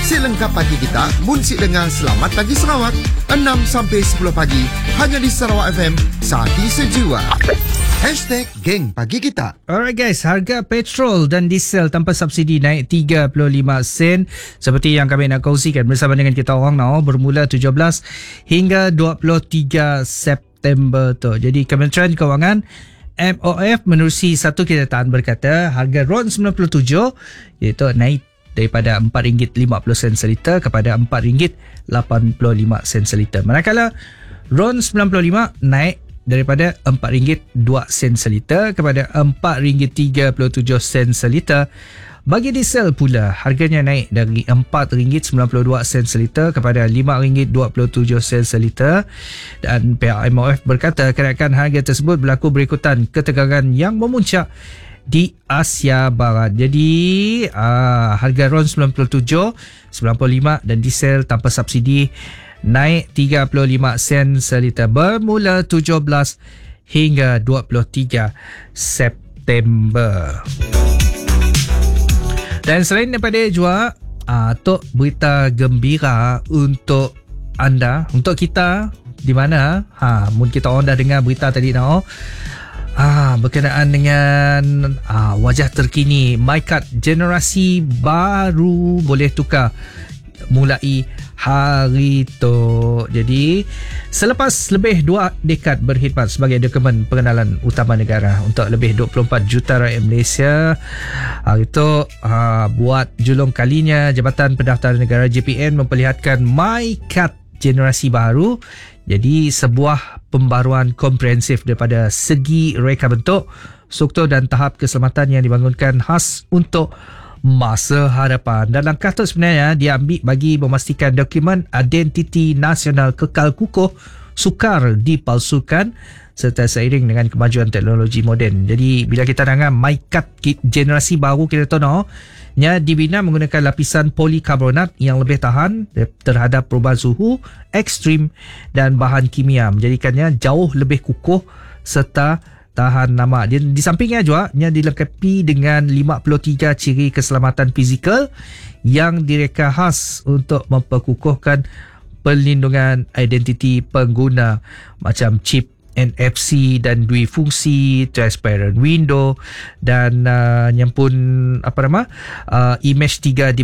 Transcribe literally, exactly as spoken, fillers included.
Si lengkap pagi kita, mun si dengar Selamat Pagi Sarawak, enam sampai sepuluh pagi, hanya di Sarawak F M, Saati Sejiwa. Hashtag Geng Pagi Kita. Alright guys, harga petrol dan diesel tanpa subsidi naik tiga puluh lima sen. Seperti yang kami nak kongsikan bersama dengan kita orang now, bermula tujuh belas hingga dua puluh tiga September tu. Jadi Kementerian Kewangan M O F menerusi satu kenyataan berkata harga RON sembilan puluh tujuh iaitu naik daripada empat ringgit lima puluh sen seliter kepada empat ringgit lapan puluh lima sen seliter. Manakala RON sembilan puluh lima naik daripada empat ringgit dua sen seliter kepada empat ringgit tiga puluh tujuh sen seliter. Bagi diesel pula, harganya naik dari empat ringgit sembilan puluh dua sen seliter kepada lima ringgit dua puluh tujuh sen seliter. Dan pihak M O F berkata kenaikan harga tersebut berlaku berikutan ketegangan yang memuncak di Asia Barat. Jadi aa, harga RON sembilan puluh tujuh, sembilan puluh lima dan diesel tanpa subsidi naik tiga puluh lima sen seliter bermula tujuh belas hingga dua puluh tiga September. Dan selain daripada juga aa, Tok, berita gembira untuk anda, untuk kita di mana ha mun kita orang dah dengar berita tadi now. Ah, berkenaan dengan ah, wajah terkini MyKad generasi baru boleh tukar mulai hari tu. Jadi selepas lebih dua dekad berkhidmat sebagai dokumen pengenalan utama negara untuk lebih dua puluh empat juta rakyat Malaysia, hari itu ah, buat julung kalinya Jabatan Pendaftaran Negara J P N memperlihatkan MyKad generasi baru. Jadi sebuah pembaruan komprehensif daripada segi reka bentuk, struktur dan tahap keselamatan yang dibangunkan khas untuk masa hadapan. Dan langkah itu sebenarnya diambil bagi memastikan dokumen identiti nasional kekal kukuh sukar dipalsukan serta seiring dengan kemajuan teknologi moden. Jadi bila kita dengar MyKad generasi baru, kita tahu no, nya dibina menggunakan lapisan polikarbonat yang lebih tahan terhadap perubahan suhu ekstrim dan bahan kimia, menjadikannya jauh lebih kukuh serta tahan lama. Di, di sampingnya juga nya dilengkapi dengan lima puluh tiga ciri keselamatan fizikal yang direka khas untuk memperkukuhkan perlindungan identiti pengguna macam chip N F C dan dui fungsi, transparent window dan uh, yang pun apa nama uh, image tiga